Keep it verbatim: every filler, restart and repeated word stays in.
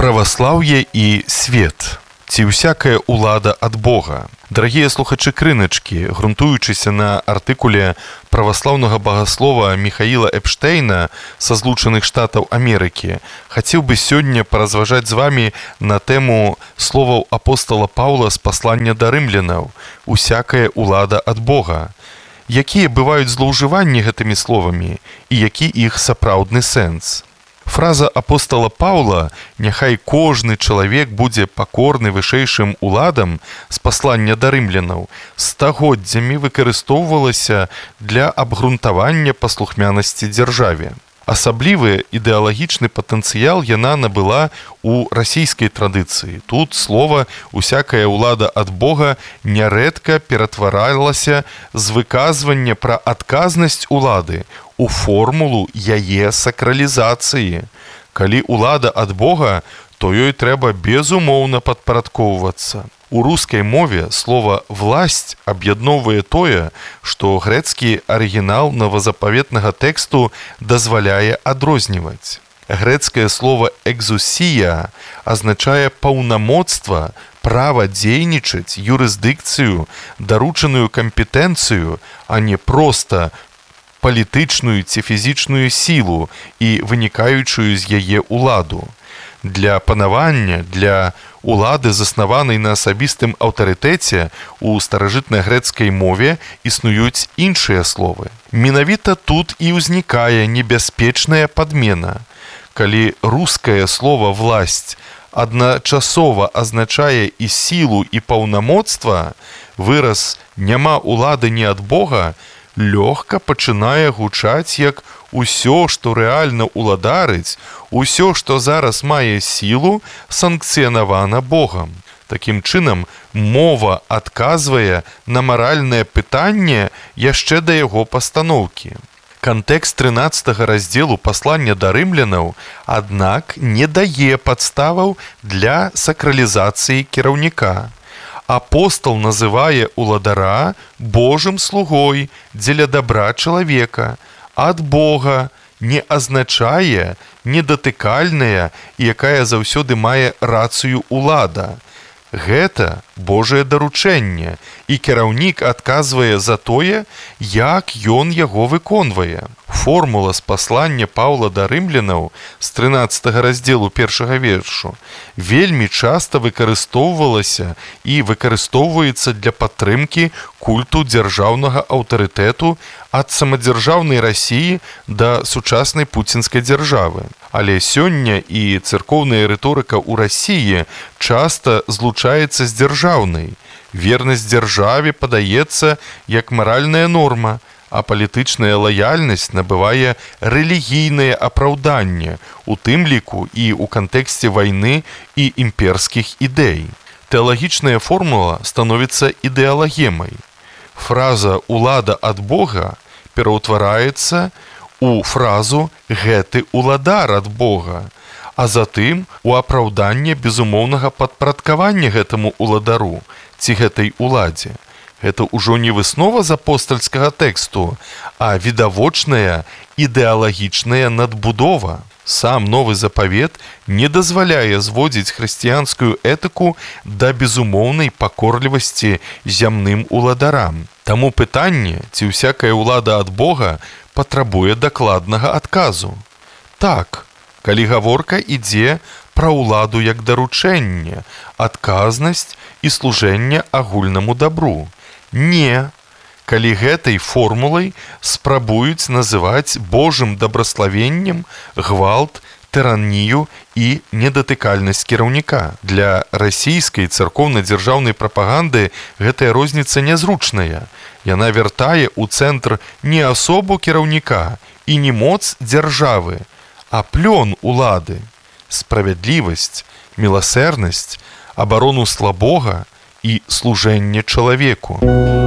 Праваслаўе і свет. Ці ўсякая ўлада ад Бога? Дарагія слухачы крыначкі, грунтуючыся на артыкуле праваслаўнага багаслова Міхаіла Эпштейна са Злучаных Штатаў Амерыкі, хацеў бы сёння паразважаць з вамі на тэму словаў апостала Паўла з паслання да рымлянаў «Усякая ўлада ад Бога». Якія бываюць злоўжыванні гэтымі словамі і які іх сапраўдны сэнс? Фраза апостала Паўла «Няхай кожны чалавек будзе пакорны вышэйшым уладам» з паслання да рымлянаў стагоддзямі выкарыстоўвалася для абгрунтавання паслухмянасці дзяржаве. Асаблівы ідэалагічны патэнцыял яна набыла ў расійскай традыцыі. Тут слова «усякая ўлада ад Бога» нярэдка ператваралася з выказвання пра адказнасць улады у формулу яе сакралізацыі. Калі ўлада ад Бога, то ёй трэба безумоўна падпарадкоўвацца. У рускай мове слова «власць» аб'ядноўвае тое, што грэцкі арыгінал новазапаветнага тэксту дазваляе адрозніваць. Грэцкае слова «экзусія» азначае паўнамоцтва, права дзейнічаць, юрысдыкцыю, даручаную кампетэнцыю, а не проста палітычную ці фізічную сілу і вынікаючую з яе ўладу. Для панавання, для улады, заснаванай на асабістым аўтарытэце, у старажытнай грэцкай мове існуюць іншыя словы. Менавіта тут і ўзнікае небяспечная падмена. Калі рускае слова «власць» адначасова азначае і сілу, і паўнамоцтва, выраз «няма улады не ад Бога» лёгка пачынае гучаць як усё, што рэальна ўладарыць, усё, што зараз мае сілу, санкцыянавана Богам. Такім чынам, мова адказвае на маральнае пытанне яшчэ да яго пастаноўкі. Кантэкст трынаццатага раздзелу паслання да рымлянаў, аднак, не дае падставаў для сакралізацыі кіраўніка. Апостол называе уладара Божым слугой дзеля дабра чалавека. Ад Бога не азначае недатыкальная, якая заўсёды мае рацыю улада. Гэта Божае даручэнне, і кіраўнік адказвае за тое, як ён яго выконвае. Формула з паслання Паўла да рымлянаў з трынаццатага раздзелу першага вершу вельмі часта выкарыстоўвалася і выкарыстоўваецца для падтрымкі культу дзяржаўнага аўтарытэту ад самадзяржаўнай Расіі да сучаснай пуцінскай дзяржавы. Але сёння і царкоўная рыторыка ў Расіі часта злучаецца з дзяржаўнай. Вернасць дзяржаве падаецца як маральная норма, а палітычная лаяльнасць набывае рэлігійнае апраўданне, у тым ліку і ў кантэксце вайны і імперскіх ідэй. Тэалагічная формула становіцца ідэалагемай. Фраза «улада ад Бога» пераўтвараецца у фразу «гэты уладар ад Бога», а затым у апраўданне безумоўнага падпарадкавання гэтаму уладару ці гэтай уладзе. Гэта ўжо не выснова з апостальскага тэксту, а відавочная ідэалагічная надбудова. Сам новы запавет не дазваляе зводзіць хрысціянскую этыку да безумоўнай пакорлівасці зямным уладарам. Таму пытанне, ці ўсякая ўлада ад Бога, патрабуе дакладнага адказу. Так, калі гаворка ідзе пра ўладу як даручэнне, адказнасць і служэнне агульнаму дабру. Не, калі гэтай формулай спрабуюць называць Божым дабраславеннем гвалт, тыраннію і недатыкальнасць кіраўніка. Для расійскай царкоўна-дзяржаўнай прапаганды гэтая розніца нязручная. Яна вяртае ў цэнтр не асобу кіраўніка і не моц дзяржавы, а плён улады, справядлівасць, міласэрнасць, абарону слабога і служэнне чалавеку.